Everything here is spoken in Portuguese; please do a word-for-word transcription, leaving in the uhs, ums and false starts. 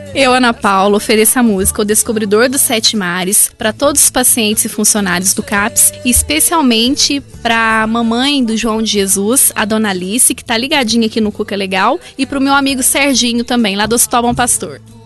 Eu, Ana Paula, ofereço a música O Descobridor dos Sete Mares para todos os pacientes e funcionários do CAPS, e especialmente para a mamãe do João de Jesus, a Dona Alice, que tá ligadinha aqui no Cuca Legal, e para o meu amigo Serginho também, lá do Hospital Bom Pastor.